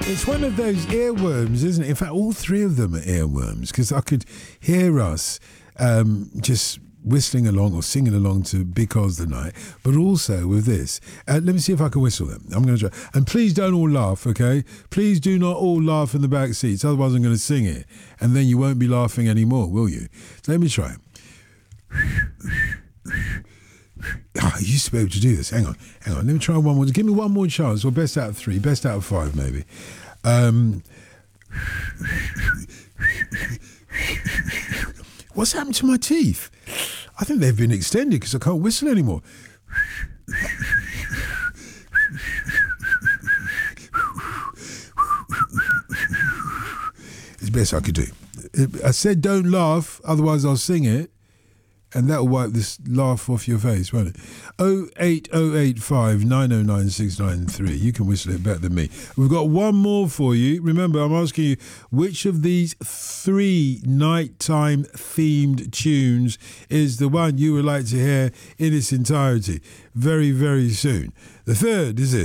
It's one of those earworms, isn't it? In fact, all three of them are earworms, because I could hear us just whistling along or singing along to Because the Night, but also with this. Let me see if I can whistle them. I'm going to try. And please don't all laugh, okay? Please do not all laugh in the back seats, otherwise I'm going to sing it, and then you won't be laughing anymore, will you? So let me try. I used to be able to do this. Hang on. Let me try one more. Give me one more chance. Or best out of 3, best out of 5, maybe. What's happened to my teeth? I think they've been extended because I can't whistle anymore. It's the best I could do. I said don't laugh, otherwise I'll sing it. And that'll wipe this laugh off your face, won't it? 08085 909 693. You can whistle it better than me. We've got one more for you. Remember, I'm asking you, which of these 3 nighttime themed tunes is the one you would like to hear in its entirety very, very soon? The third is it.